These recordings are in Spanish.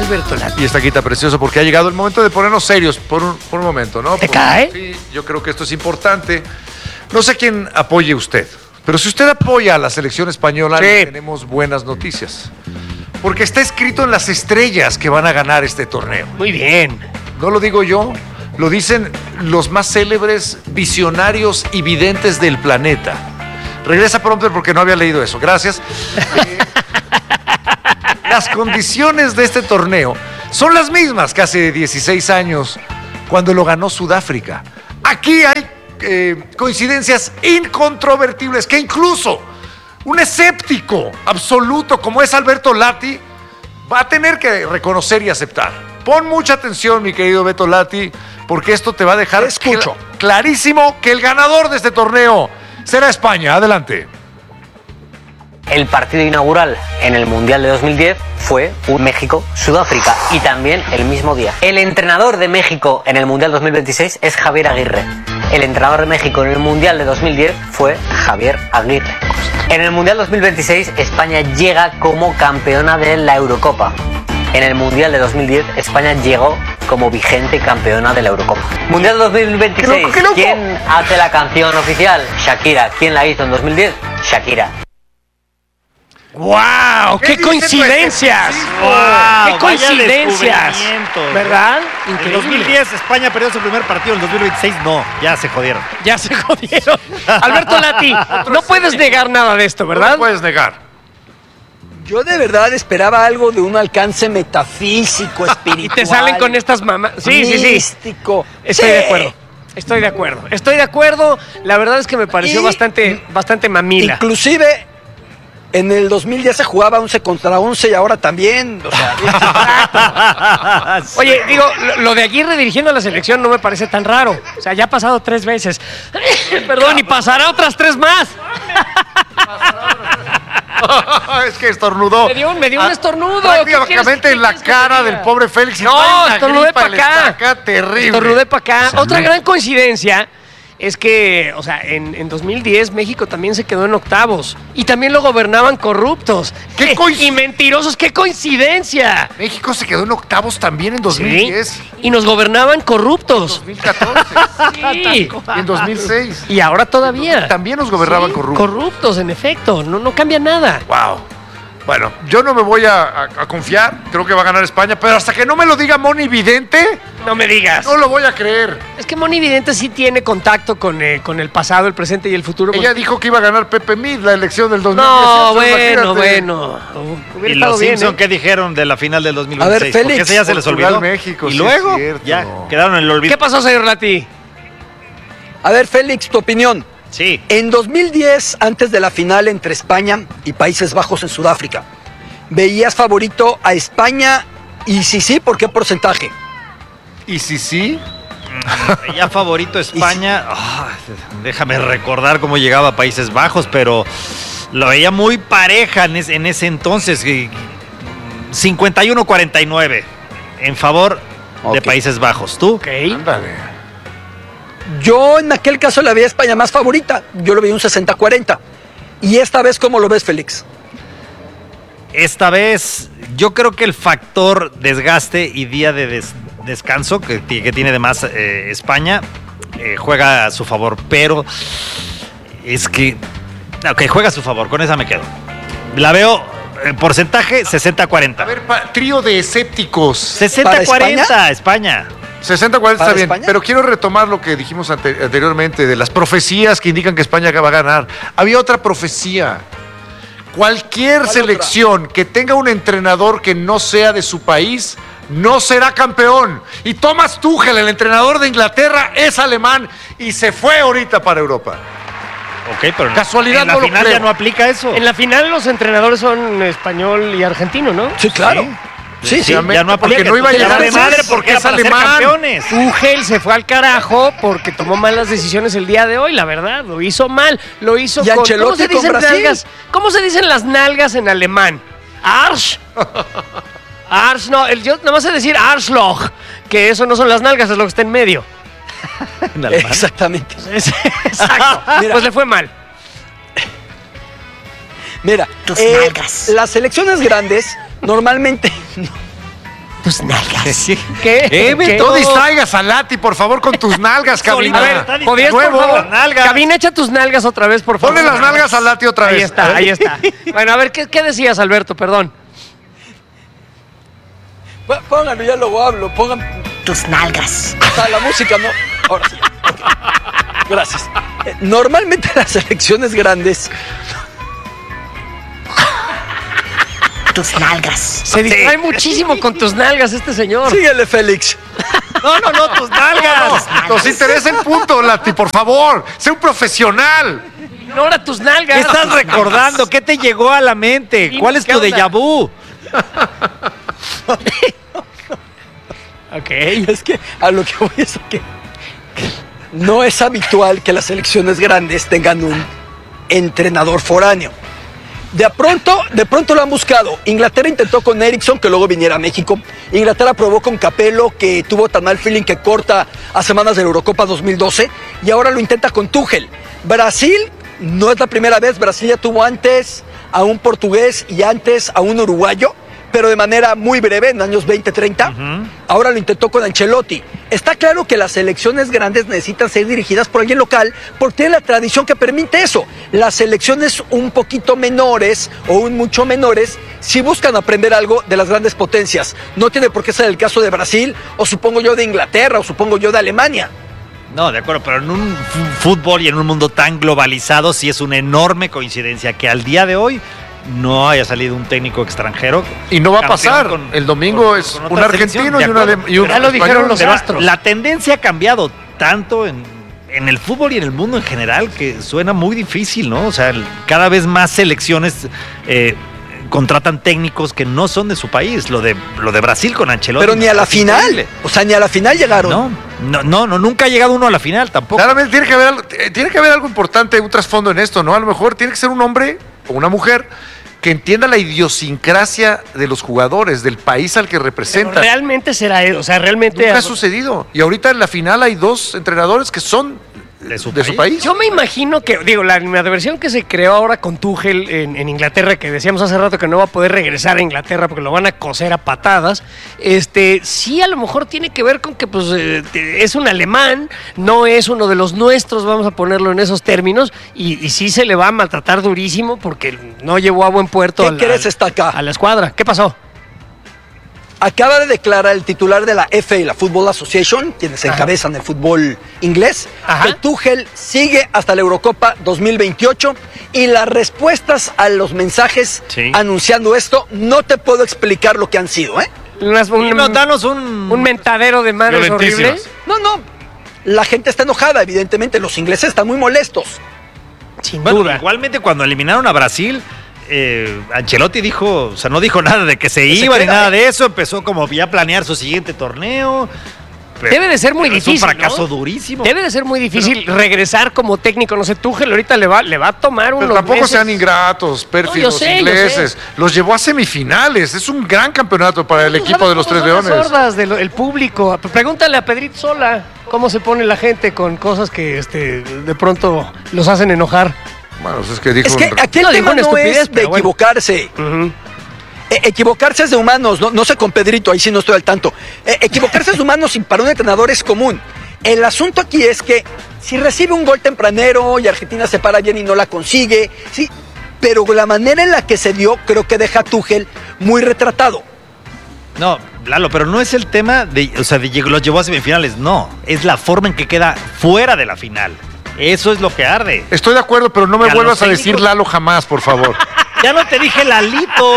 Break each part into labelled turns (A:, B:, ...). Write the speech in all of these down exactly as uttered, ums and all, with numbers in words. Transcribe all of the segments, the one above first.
A: Alberto Lati.
B: Y esta quita precioso porque ha llegado el momento de ponernos serios por un, por un momento, ¿no?
A: ¿Te
B: Por,
A: cae?
B: Sí, yo creo que esto es importante. No sé quién apoye usted, pero si usted apoya a la selección española,
A: Sí.
B: tenemos buenas noticias. Porque está escrito en las estrellas que van a ganar este torneo.
A: Muy bien.
B: No lo digo yo, lo dicen los más célebres visionarios y videntes del planeta. Regresa pronto porque no había leído eso. Gracias. Eh, las condiciones de este torneo son las mismas que hace dieciséis años cuando lo ganó Sudáfrica. Aquí hay eh, coincidencias incontrovertibles que incluso un escéptico absoluto como es Alberto Lati va a tener que reconocer y aceptar. Pon mucha atención, mi querido Beto Lati, porque esto te va a dejar
C: Escucho.
B: cl- clarísimo que el ganador de este torneo será España. Adelante.
D: El partido inaugural en el Mundial de dos mil diez fue un México-Sudáfrica y también el mismo día. El entrenador de México en el Mundial dos mil veintiséis es Javier Aguirre. El entrenador de México en el Mundial de dos mil diez fue Javier Aguirre. En el Mundial dos mil veintiséis España llega como campeona de la Eurocopa. En el Mundial de dos mil diez España llegó como vigente campeona de la Eurocopa. Mundial dos mil veintiséis,
A: ¡Qué loco, qué loco!
D: ¿quién hace la canción oficial? Shakira. ¿Quién la hizo en dos mil diez? Shakira.
A: ¡Wow! ¡Qué
B: dice
A: coincidencias!
B: tu
A: ¡Wow! ¡Qué
E: vaya
A: coincidencias!
E: descubrimiento.
A: ¿Verdad?
E: En el
A: Increíble.
E: dos mil diez España perdió su primer partido, en el dos mil veintiséis no, ya se jodieron.
A: Ya se jodieron. Alberto Lati, no puedes negar nada de esto,
B: No
A: ¿verdad?
B: lo puedes negar.
C: Yo de verdad esperaba algo de un alcance metafísico, espiritual.
A: Y te salen con estas mamás. Sí, sí, sí.
C: místico.
A: Estoy
C: Sí.
A: de acuerdo. Estoy de acuerdo. Estoy de acuerdo. La verdad es que me pareció
C: Y-
A: bastante, bastante mamila.
C: Inclusive, en el dos mil diez se jugaba once contra once y ahora también. O sea,
A: Oye, digo, lo, lo de Aguirre dirigiendo a la selección no me parece tan raro. O sea, ya ha pasado tres veces. Perdón, y pasará otras tres más.
B: Es que estornudó.
A: Me dio un, me dio un
B: Ah,
A: estornudo.
B: Prácticamente
A: ¿Qué
B: en la
A: quieres que
B: cara
A: te
B: del
A: diga?
B: pobre Félix. Y
A: No,
B: trae una
A: estornudé
B: gripa,
A: para
B: le está
A: acá.
B: acá terrible.
A: Estornudé para acá.
B: O sea,
A: Otra
B: me-
A: gran coincidencia es que, o sea, en, en dos mil diez México también se quedó en octavos. Y también lo gobernaban corruptos.
B: ¡Qué coinc-
A: Y mentirosos! ¡Qué coincidencia!
B: México se quedó en octavos también en dos mil diez.
A: Sí. Y nos gobernaban corruptos.
B: dos mil catorce.
A: Sí.
B: Y en dos mil seis.
A: Y ahora todavía.
B: También nos gobernaban
A: Sí,
B: corruptos.
A: Corruptos, en efecto. No, no cambia nada.
B: Wow. Bueno, yo no me voy a, a- a confiar. Creo que va a ganar España. Pero hasta que no me lo diga Moni Vidente,
A: No me digas.
B: no lo voy a creer.
A: Es que Moni Vidente sí tiene contacto con, eh, con el pasado, el presente y el futuro.
B: Ella dijo que iba a ganar Pepe Mid la elección del dos mil
A: No,
B: dieciocho.
A: bueno,
B: imagínate.
A: bueno. Hubiera
E: ¿Y
A: estado
E: los
A: bien,
E: Simpson
A: ¿eh?
E: qué dijeron de la final del dos mil
C: A ver,
E: veintiséis? Porque
C: Félix,
E: ese ya se les
B: Portugal,
E: olvidó.
B: México,
E: y
B: sí
E: luego
B: es cierto.
E: ya quedaron en el olvido.
A: ¿Qué pasó, señor Lati?
C: a ver, Félix, tu opinión.
E: Sí.
C: En dos mil diez, antes de la final entre España y Países Bajos en Sudáfrica, ¿veías favorito a España? Y si sí, ¿por qué porcentaje?
B: Y si sí,
E: Ya favorito España. Ah, déjame recordar cómo llegaba a Países Bajos, pero lo veía muy pareja en, es- en ese entonces. eh, cincuenta y uno cuarenta y nueve en favor de
C: Ok.
E: Países Bajos. ¿Tú?
A: Ok.
B: ándale.
C: Yo en aquel caso la veía a España más favorita. Yo lo veía un sesenta cuarenta. ¿Y esta vez cómo lo ves, Félix?
E: Esta vez, yo creo que el factor desgaste y día de des- descanso que, ti- que tiene además eh, España eh, juega a su favor, pero es que. Ok, juega a su favor, con esa me quedo. La veo en porcentaje sesenta cuarenta.
B: A ver, pa- trío de escépticos.
E: sesenta cuarenta, España.
B: sesenta cuarenta
C: ¿Para
B: está bien,
C: España?
B: pero quiero retomar lo que dijimos ante- anteriormente de las profecías que indican que España va a ganar. Había otra profecía. Cualquier
C: ¿Cuál
B: selección que tenga un entrenador que no sea de su país no será campeón. Y Thomas Tuchel, el entrenador de Inglaterra, es alemán y se fue ahorita para Europa.
E: Ok, pero
B: Casualidad
E: en la
B: no lo
E: final
B: creo.
E: ya no aplica eso.
A: En la final los entrenadores son español y argentino, ¿no?
C: Sí, claro. Sí, sí.
E: ya no aplica.
B: Porque no iba a
E: Entonces,
B: llegar
E: vale
B: a
E: madre
B: ser-
E: porque
B: era
E: es para ser
B: alemán.
E: campeones.
A: Tuchel se fue al carajo porque tomó malas decisiones el día de hoy, la verdad. Lo hizo mal. Lo hizo
C: ¿Y
A: con... ¿Cómo
C: Ancelotti
A: se
C: con
A: dicen
C: Brasil?
A: nalgas? ¿Cómo se dicen las nalgas en alemán? Arsch. Arsch, no. El, yo nada más sé decir Arschloch, que eso no son las nalgas, es lo que está en medio.
E: En alemán.
C: Exactamente.
A: Exacto.
C: Mira.
A: Pues le fue mal.
C: Mira,
F: Tus
C: eh,
F: nalgas.
C: las selecciones grandes normalmente
A: tus nalgas.
E: Sí.
A: ¿Qué?
E: Eh,
A: ¿Qué?
E: Beto.
B: No distraigas a Lati, por favor, con tus nalgas, cabina.
A: A ver,
E: Está
A: ¿podías, por
B: nuevo.
A: favor?
E: Las nalgas.
A: Cabina, echa tus nalgas otra vez, por favor.
B: Ponle las nalgas a Lati otra
A: Ahí
B: vez.
A: está, ahí está. Bueno, a ver, ¿qué, qué decías, Alberto? Perdón.
C: P- Pónganlo, ya luego hablo. Pongan
F: Tus nalgas.
C: o sea, la música, ¿no? Ahora sí. Ok. Gracias. Eh, Normalmente las elecciones grandes
F: Tus nalgas.
A: Se distrae muchísimo con tus nalgas este señor.
C: Síguele, Félix.
E: No, no, no, tus nalgas.
B: Nos interesa el punto, Lati, por favor. Sé un profesional.
A: Ignora tus
E: ¿Qué
A: nalgas.
E: estás recordando? ¿Qué te llegó a la mente?
A: Dime,
E: ¿Cuál es
A: ¿qué
E: tu
A: onda?
E: déjà vu?
A: Ok.
C: Es que a lo que voy es que no es habitual que las selecciones grandes tengan un entrenador foráneo. De a pronto, de pronto lo han buscado. Inglaterra intentó con Eriksson, que luego viniera a México. Inglaterra probó con Capello, que tuvo tan mal feeling que corta a semanas de la Eurocopa dos mil doce. Y ahora lo intenta con Tuchel. Brasil no es la primera vez. Brasil ya tuvo antes a un portugués y antes a un uruguayo, pero de manera muy breve, en años veinte, treinta. Ahora lo intentó con Ancelotti. Está claro que las selecciones grandes necesitan ser dirigidas por alguien local porque tiene la tradición que permite eso. Las selecciones un poquito menores o un mucho menores sí buscan aprender algo de las grandes potencias. No tiene por qué ser el caso de Brasil o supongo yo de Inglaterra o supongo yo de Alemania.
E: No, de acuerdo, pero en un fu- fútbol y en un mundo tan globalizado sí es una enorme coincidencia que al día de hoy no haya salido un técnico extranjero.
B: Y no va a
E: campeón
B: pasar.
E: con-
B: El domingo
E: con-
B: es
E: con
B: un
E: otra
B: argentino
E: selección,
B: y un,
E: de acuerdo.
B: alem- y un
A: Ya lo dijeron
B: español.
A: los
E: Pero
A: astros.
E: la tendencia ha cambiado tanto en, en el fútbol y en el mundo en general que suena muy difícil, ¿no? O sea, el- cada vez más selecciones eh, contratan técnicos que no son de su país. Lo de, lo de Brasil con Ancelotti.
C: Pero ni a la
E: es
C: final.
E: increíble.
C: O sea, ni a la final llegaron.
E: No, no, no, no, nunca ha llegado uno a la final tampoco.
B: Claramente tiene que haber algo, eh, tiene que haber algo importante, un trasfondo en esto, ¿no? A lo mejor tiene que ser un hombre o una mujer que entienda la idiosincrasia de los jugadores, del país al que
A: Pero
B: representan.
A: realmente será eso. O sea, realmente.
B: Nunca ha sucedido. Y ahorita en la final hay dos entrenadores que son
E: De su
B: de su
E: país.
B: país.
A: Yo me imagino que, digo, la animadversión que se creó ahora con Tuchel en, en Inglaterra, que decíamos hace rato que no va a poder regresar a Inglaterra porque lo van a coser a patadas, este, sí a lo mejor tiene que ver con que pues eh, es un alemán, no es uno de los nuestros, vamos a ponerlo en esos términos, y, y sí se le va a maltratar durísimo porque no llevó a buen puerto
C: ¿Qué
A: a la,
C: crees está acá?
A: a la escuadra. ¿Qué pasó?
C: Acaba de declarar el titular de la F A, la Football Association, quienes encabezan el fútbol inglés,
A: Ajá.
C: que Tuchel sigue hasta la Eurocopa dos mil veintiocho y las respuestas a los mensajes
E: Sí.
C: anunciando esto no te puedo explicar lo que han sido, ¿eh?
A: Unas- un,
E: Y no, danos un...
A: un mentadero de madres horrible.
B: Violentísimas.
C: No, no. La gente está enojada, evidentemente. Los ingleses están muy molestos.
A: Sin
E: Bueno,
A: duda.
E: igualmente cuando eliminaron a Brasil, eh, Ancelotti dijo, o sea, no dijo nada de que se
C: se
E: iba ni
C: queda,
E: nada
C: ¿eh?
E: de eso, empezó como ya a planear su siguiente torneo. Pero-
A: Debe de ser muy
E: pero
A: difícil.
E: Es un fracaso
A: ¿no?
E: durísimo.
A: Debe de ser muy difícil regresar como técnico. No sé, Tuchel ahorita le va, le va a tomar unos
B: Pero tampoco
A: meses.
B: sean ingratos, pérfidos,
A: No, yo sé, yo
B: ingleses.
A: sé.
B: Los llevó a semifinales. Es un gran campeonato para el
A: Tú
B: equipo
A: sabes
B: de los
A: cómo
B: Tres
A: son las
B: Leones.
A: hordas del público. Pregúntale a Pedrito Sola cómo se pone la gente con cosas que este, de pronto los hacen enojar.
B: Bueno, pues es que dijo
C: Es que
B: un-
C: aquí el
A: No, digo
C: tema
A: una
C: no
A: estupidez,
C: es de
A: pero bueno.
C: equivocarse.
A: Ujú.
C: E- equivocarse es de humanos, no, no sé con Pedrito, ahí sí no estoy al tanto. E- equivocarse es de humanos y para un entrenador es común. El asunto aquí es que si recibe un gol tempranero y Argentina se para bien y no la consigue, sí, pero la manera en la que se dio creo que deja a Tuchel muy retratado.
E: No, Lalo, pero no es el tema de, o sea, de lleg- los llevó a semifinales, no. Es la forma en que queda fuera de la final. Eso es lo que arde.
B: Estoy de acuerdo, pero no me
E: Y a
B: vuelvas
E: los
B: a decir
E: técnicos-
B: Lalo jamás, por favor.
E: Ya no te dije Lalito.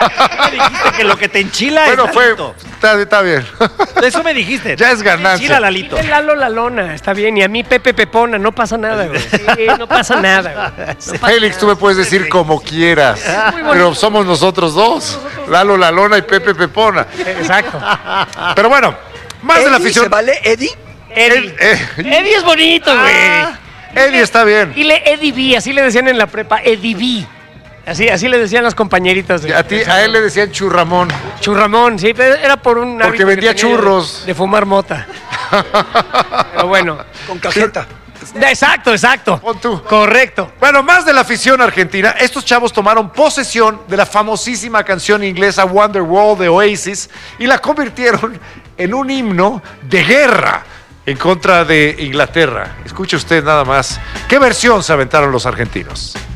E: Me dijiste que lo que te enchila
B: Bueno,
E: es
B: fue.
E: Lalito.
B: Está, está bien.
E: Eso me dijiste.
B: Ya es
E: Te
B: ganancia.
E: enchila Lalito.
A: Dile Lalo la lona, está bien. Y a mí Pepe Pepona, no pasa nada, güey. Sí, no pasa nada, güey. No pasa
B: Félix, tú me puedes decir como quieras.
A: muy bonito.
B: Pero somos nosotros dos. Lalo Lalona y Pepe Pepona.
A: Exacto.
B: Pero bueno, más de la
C: Eddie,
B: afición.
C: ¿se vale, Eddie?
A: Eddie.
B: Eh,
A: Eddie es bonito, güey.
B: Eddie está bien.
A: Dile Eddie B, así le decían en la prepa, Eddie B. Así, así le decían las compañeritas. De,
B: A ti, a él le decían Churramón.
A: Churramón, sí, pero era por un
B: Porque
A: hábito que
B: vendía
A: tenía
B: churros.
A: De, de fumar mota. Pero bueno,
C: Con cajeta.
A: Exacto, exacto.
B: Pon tú.
A: Correcto.
B: Bueno, más de la afición argentina, estos chavos tomaron posesión de la famosísima canción inglesa Wonderwall de Oasis y la convirtieron en un himno de guerra en contra de Inglaterra. Escuche usted nada más. ¿Qué versión se aventaron los argentinos?